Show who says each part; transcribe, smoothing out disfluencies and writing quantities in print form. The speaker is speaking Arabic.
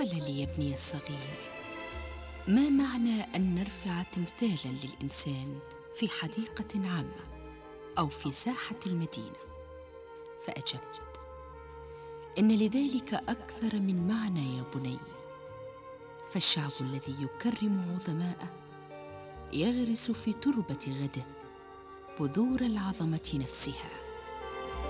Speaker 1: قال لي ابني الصغير: ما معنى أن نرفع تمثالاً للإنسان في حديقة عامة أو في ساحة المدينة؟ فأجبت: إن لذلك أكثر من معنى يا بني، فالشعب الذي يكرم عظماءه يغرس في تربة غده بذور العظمة نفسها.